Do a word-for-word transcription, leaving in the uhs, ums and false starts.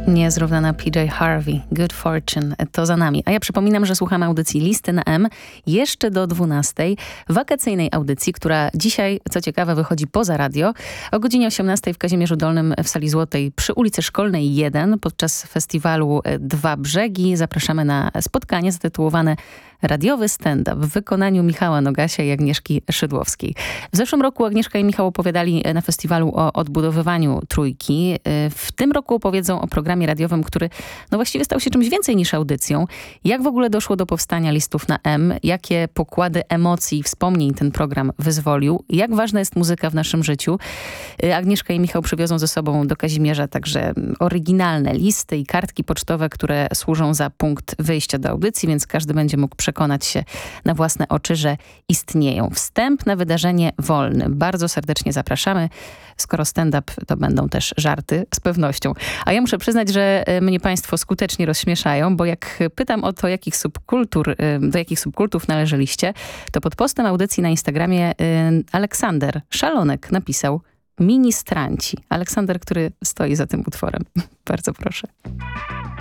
Niezrównana P J Harvey, Good Fortune, to za nami. A ja przypominam, że słuchamy audycji Listy na M jeszcze do dwunastej, wakacyjnej audycji, która dzisiaj, co ciekawe, wychodzi poza radio. O godzinie osiemnastej w Kazimierzu Dolnym w Sali Złotej przy ulicy Szkolnej jeden podczas festiwalu Dwa Brzegi zapraszamy na spotkanie zatytułowane Radiowy stand-up w wykonaniu Michała Nogasia i Agnieszki Szydłowskiej. W zeszłym roku Agnieszka i Michał opowiadali na festiwalu o odbudowywaniu Trójki. W tym roku opowiedzą o programie radiowym, który no właściwie stał się czymś więcej niż audycją. Jak w ogóle doszło do powstania Listów na M? Jakie pokłady emocji i wspomnień ten program wyzwolił? Jak ważna jest muzyka w naszym życiu? Agnieszka i Michał przywiozą ze sobą do Kazimierza także oryginalne listy i kartki pocztowe, które służą za punkt wyjścia do audycji, więc każdy będzie mógł przekonać się na własne oczy, że istnieją. Wstęp na wydarzenie wolny. Bardzo serdecznie zapraszamy. Skoro stand-up, to będą też żarty, z pewnością. A ja muszę przyznać, że mnie państwo skutecznie rozśmieszają, bo jak pytam o to, jakich subkultur, do jakich subkultów należeliście, to pod postem audycji na Instagramie Aleksander Szalonek napisał ministranci. Aleksander, który stoi za tym utworem. Bardzo proszę.